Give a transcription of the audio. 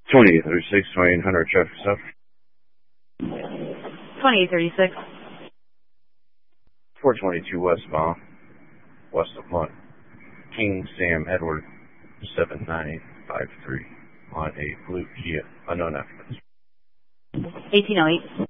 2836, 2800 traffic stop. 2836. 422 westbound, west of Hunt. King Sam Edward, 7953, on a blue Kia, unknown applicant. 1808.